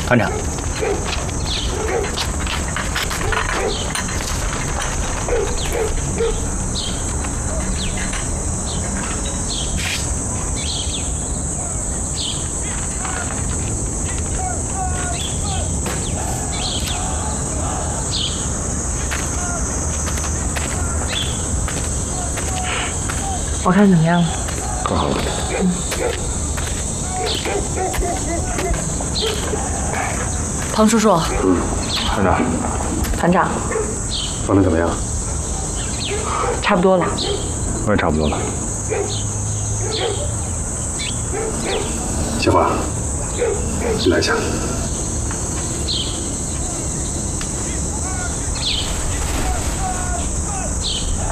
团长。 我看怎么样？ 看好了。 庞叔叔。 团长。 团长。 放的怎么样？ 差不多了。 我也差不多了。小华，进来一下。